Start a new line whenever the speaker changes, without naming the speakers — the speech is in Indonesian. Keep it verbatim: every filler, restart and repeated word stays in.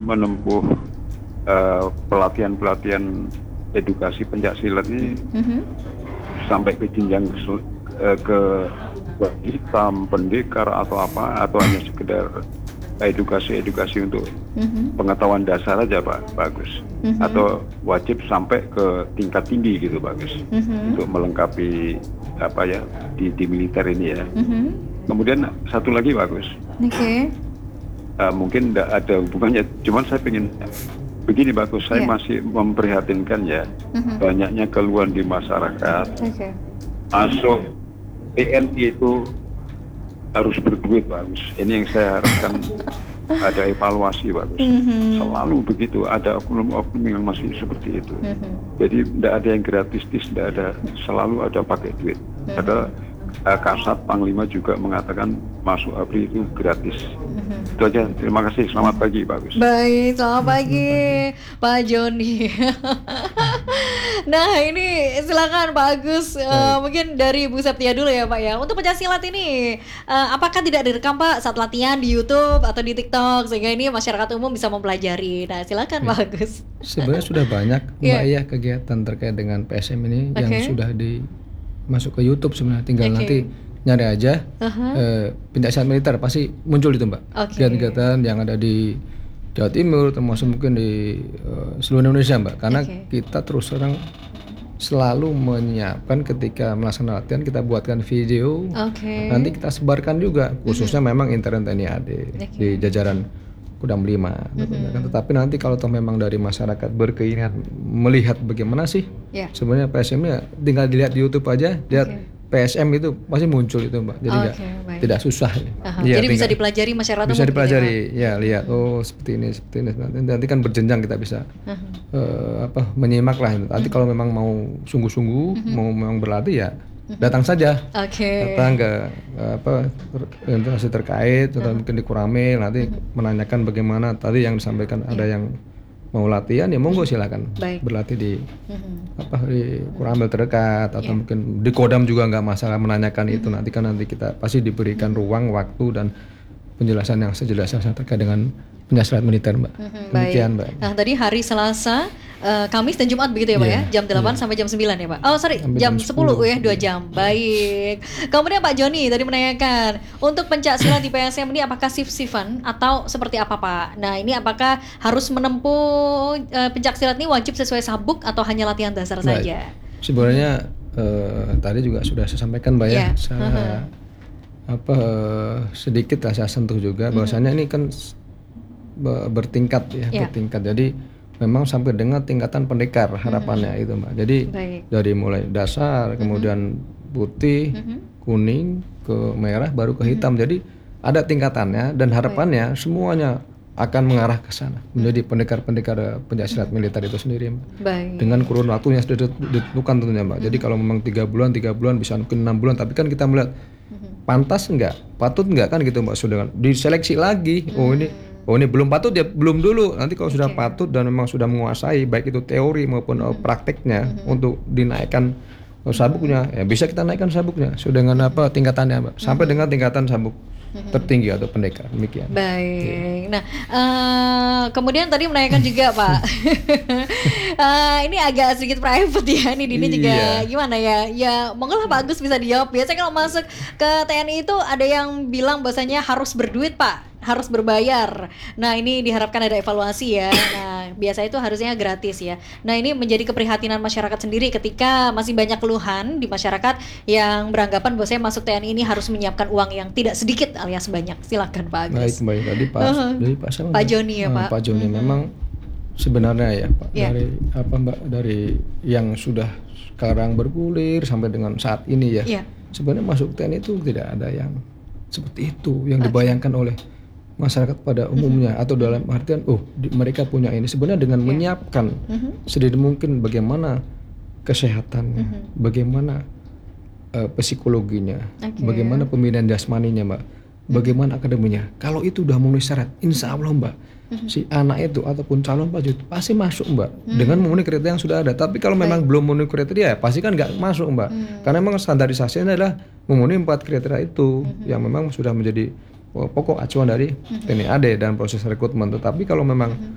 menempuh uh, pelatihan-pelatihan edukasi pencaksilat ini mm-hmm. sampai ke jenjang uh, ke hitam, pendekar atau apa, atau hanya sekedar edukasi-edukasi untuk mm-hmm. pengetahuan dasar aja Pak, bagus. Mm-hmm. Atau wajib sampai ke tingkat tinggi gitu bagus, mm-hmm. untuk melengkapi apa ya di, di militer ini ya. Mm-hmm. Kemudian satu lagi bagus. Oke. Okay. Uh, mungkin tidak ada hubungannya, cuman saya ingin begini bagus. Saya yeah. masih memprihatinkan ya, mm-hmm. banyaknya keluhan di masyarakat. Okay. Masuk T N I itu harus berduit bagus. Ini yang saya harapkan ada evaluasi bagus. Mm-hmm. Selalu begitu, ada oknum-oknum yang masih seperti itu. Mm-hmm. Jadi tidak ada yang gratis, tidak ada, selalu ada pakai duit. Mm-hmm. Ada uh, Kasat Panglima juga mengatakan masuk A B R I itu gratis. Mm-hmm. Itu aja. Terima kasih. Selamat pagi, bagus.
Baik, selamat pagi Pak Joni. Nah ini silakan Pak Agus, uh, mungkin dari Bu Septia dulu ya Pak ya. Untuk pencaksilat ini, uh, apakah tidak direkam Pak saat latihan di YouTube atau di TikTok sehingga ini masyarakat umum bisa mempelajari? Nah silakan ya. Pak Agus.
Sebenarnya sudah banyak Mbak ya kegiatan terkait dengan P S M ini okay. yang sudah di masuk ke YouTube sebenarnya. Tinggal okay. nanti nyari aja uh-huh. uh, pencaksilat militer pasti muncul itu Mbak. Okay. Kegiatan yang ada di Jawa Timur termasuk mungkin di uh, seluruh Indonesia Mbak, karena okay. kita terus terang selalu menyiapkan ketika melaksanakan latihan kita buatkan video, okay. nanti kita sebarkan juga khususnya mm-hmm. memang intern T N I A D okay. di jajaran Kodam lima. Mm-hmm. Tetapi nanti kalau toh memang dari masyarakat berkeinginan melihat bagaimana sih yeah. sebenarnya P S M-nya, tinggal dilihat di YouTube aja, lihat okay. P S M itu pasti muncul itu Mbak, jadi nggak okay, tidak susah.
Uh-huh. Ya, jadi bisa dipelajari masyarakat.
Bisa dipelajari, ya lihat oh seperti ini seperti ini. Nanti, nanti kan berjenjang kita bisa uh-huh. uh, apa menyimak lah. Nanti uh-huh. kalau memang mau sungguh-sungguh uh-huh. mau memang berlatih ya uh-huh. datang saja. Okay. Datang ke uh, apa informasi terkait atau uh-huh. mungkin di Kuramil nanti uh-huh. menanyakan bagaimana tadi yang disampaikan yeah. ada yang mau latihan ya monggo silakan. Baik. Berlatih di mm-hmm. apa di Kuramil terdekat atau yeah. mungkin di Kodam juga nggak masalah menanyakan mm-hmm. itu, nanti kan nanti kita pasti diberikan mm-hmm. ruang waktu dan penjelasan yang sejelas-jelasnya terkait dengan pencaksilat militer Mbak. Mm-hmm. Demikian Mbak.
Nah tadi hari Selasa, uh, Kamis dan Jumat begitu ya Pak yeah. ya, jam delapan yeah. sampai jam sembilan ya Pak. Oh sorry, sampai jam, jam sepuluh ya, dua jam. Baik. Kemudian Pak Joni tadi menanyakan, untuk pencaksilat di P S M ini apakah shift-shiftan atau seperti apa Pak? Nah ini apakah harus menempuh uh, pencaksilat ini wajib sesuai sabuk atau hanya latihan dasar Baik. saja?
Sebenarnya uh, tadi juga sudah saya sampaikan Mbak yeah. ya, saya uh-huh. apa uh, sedikit lah saya sentuh juga bahwasanya uh-huh. ini kan bertingkat ya, yeah. bertingkat. Jadi memang sampai dengan tingkatan pendekar harapannya mm-hmm. itu Mbak. Jadi Baik. dari mulai dasar, mm-hmm. kemudian putih, mm-hmm. kuning, ke merah, baru ke hitam. Mm-hmm. Jadi ada tingkatannya dan harapannya Baik. semuanya akan mengarah ke sana menjadi pendekar-pendekar pencaksilat mm-hmm. militer itu sendiri Mbak. Baik. Dengan kurun waktunya sudah ditentukan tentunya Mbak. Mm-hmm. Jadi kalau memang tiga bulan, tiga bulan bisa mungkin enam bulan, tapi kan kita melihat mm-hmm. pantas enggak, patut enggak kan gitu Mbak. Sudah diseleksi lagi. Mm-hmm. Oh ini Oh ini belum patut ya belum dulu. Nanti kalau okay. sudah patut dan memang sudah menguasai baik itu teori maupun mm-hmm. prakteknya mm-hmm. untuk dinaikkan sabuknya, ya bisa kita naikkan sabuknya sudah dengan apa tingkatannya Mbak, sampai mm-hmm. dengan tingkatan sabuk mm-hmm. tertinggi atau pendekar demikian.
Baik. Yeah. Nah uh, kemudian tadi menanyakan juga Pak, uh, ini agak sedikit private ya, ini Dini juga yeah. gimana ya? Ya monggo lah Pak Agus bisa dijawab. Biasanya kalau masuk ke T N I itu ada yang bilang bahasanya harus berduit Pak, harus berbayar. Nah ini diharapkan ada evaluasi ya. Nah biasa itu harusnya gratis ya. Nah ini menjadi keprihatinan masyarakat sendiri ketika masih banyak keluhan di masyarakat yang beranggapan bahwasanya masuk T N I ini harus menyiapkan uang yang tidak sedikit alias banyak. Silakan Pak Agus.
Baik, baik. Tadi Pak, uh-huh. dari Pak,
Pak Joni ya Pak.
Pak Joni uh-huh. memang sebenarnya ya Pak yeah. dari apa Mbak dari yang sudah sekarang bergulir sampai dengan saat ini ya. Yeah. Sebenarnya masuk T N I itu tidak ada yang seperti itu yang okay. dibayangkan oleh masyarakat pada umumnya mm-hmm. atau dalam artian oh di, mereka punya ini sebenarnya dengan yeah. menyiapkan mm-hmm. sedini mungkin bagaimana kesehatannya, mm-hmm. bagaimana uh, psikologinya, okay. bagaimana pembinaan jasmaninya Mbak, mm-hmm. bagaimana akademinya. Kalau itu udah memenuhi syarat, insya Allah Mbak mm-hmm. si anak itu ataupun calon prajurit pasti masuk Mbak mm-hmm. dengan memenuhi kriteria yang sudah ada. Tapi kalau memang Baik. belum memenuhi kriteria, pasti kan nggak masuk Mbak, mm-hmm. karena memang standarisasinya adalah memenuhi empat kriteria itu mm-hmm. yang memang sudah menjadi pokok acuan dari mm-hmm. T N I A D dan proses rekrutmen. Tetapi kalau memang mm-hmm.